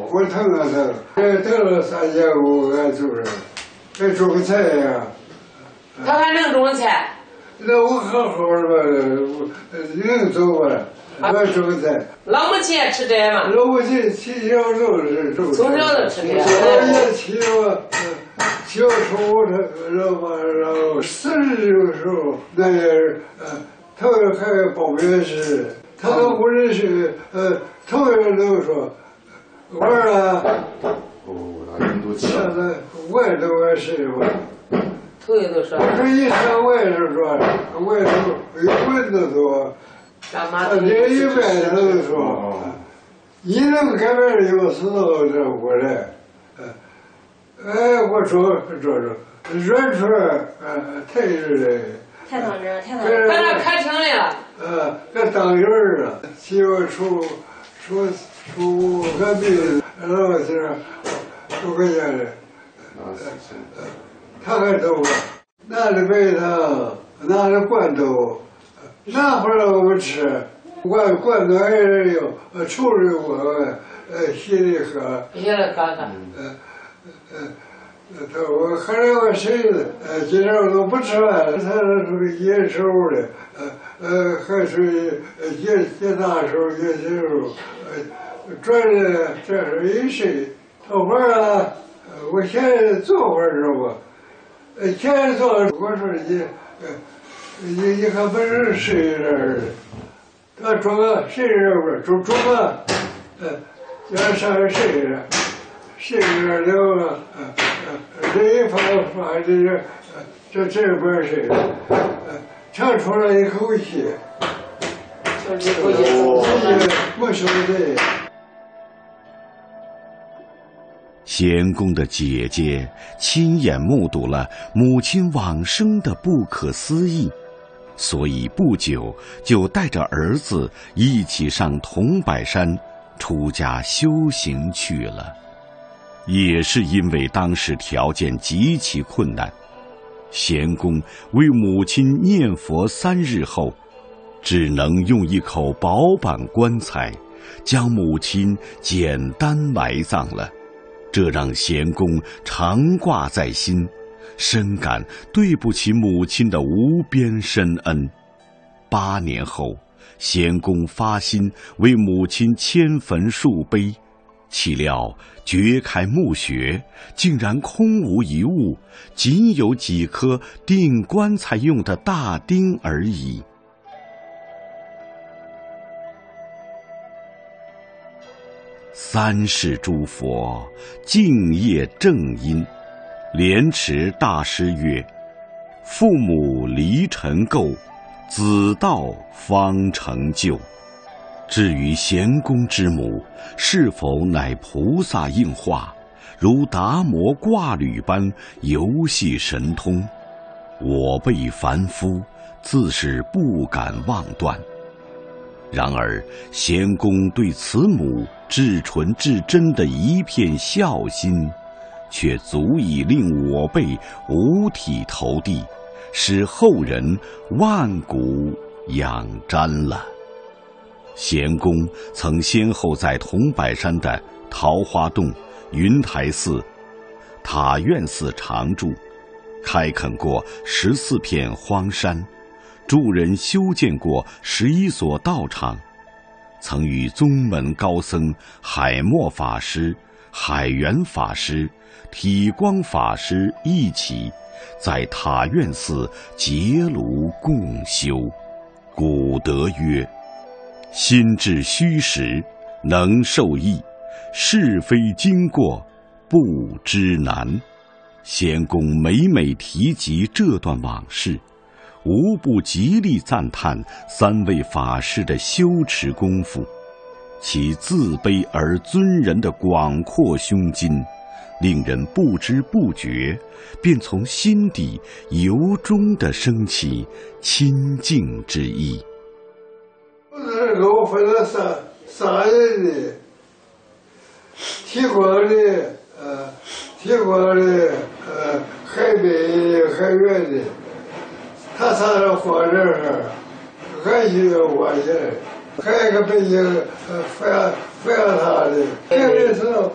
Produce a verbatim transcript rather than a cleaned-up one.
我疼啊疼，这疼了三千五，俺就是，这种菜呀。 他还能种菜？ 那我好好的吧，能走吧？我种菜。 老母亲也吃这吗？ 老母亲从小就是种。 从小就吃这。 我也骑我，小时候我然后然后四十的时候，那也是呃，头还报名时，他都不认识，呃，头人都说，玩啊。 哦，那人都现在外头也是我。 头一都说。 我说一上外头说，外头有蚊子多。他这一外头说，你能改变有时候这过来，哎，我说说说，软出来，呃，太热了。 太当真，太当真。 搁那开庭来了。 呃，搁当院了，媳妇出出出隔壁老师，都搁家里。他还走了，拿着白糖，拿着罐头。那不让我们吃，罐罐头还是有，呃，抽着我，呃，稀里喝。 稀里喝喝。 呃呃，他我后来我谁子，呃，今天我都不吃饭了，他属于野手的，呃呃，还属于野野大手、野小手，呃，转的这是一谁？头发啊，我现在做会儿知道不？呃，现在做，我说你，呃。你你还不是谁人？他装个谁人不是？装装个，呃，叫上谁人？谁人了啊？呃呃，这一发发这个，这这不是谁？呃，唱出了一口气。 就是一口气。 没晓得。 贤公的姐姐亲眼目睹了母亲往生的不可思议。所以不久就带着儿子一起上桐柏山出家修行去了。也是因为当时条件极其困难，贤公为母亲念佛三日后，只能用一口薄板棺材将母亲简单埋葬了。这让贤公常挂在心，深感对不起母亲的无边深恩。八年后，贤公发心为母亲迁坟树碑，岂料掘开墓穴，竟然空无一物，仅有几颗钉棺材用的大钉而已。三世诸佛敬业正因，莲池大师曰：父母离尘垢，子道方成就。至于贤公之母是否乃菩萨应化，如达摩挂履般游戏神通，我辈凡夫自是不敢妄断。然而贤公对慈母至纯至真的一片孝心，却足以令我辈五体投地，使后人万古仰瞻了。贤公曾先后在桐柏山的桃花洞、云台寺、塔院寺常住，开垦过十四片荒山，助人修建过十一所道场，曾与宗门高僧海默法师、海源法师、体光法师一起在塔院寺结庐共修。古德曰：心至虚实，能受益；是非经过，不知难。贤公每每提及这段往事，无不极力赞叹三位法师的修持功夫，其自卑而尊人的广阔胸襟，令人不知不觉便从心底由衷地升起亲近之意。 这个我分了三三人的，提光的，呃，提光的，呃，海北的，海源的，他仨人放这儿，俺一个我去，还有一个北京，呃，范范他的，这个是。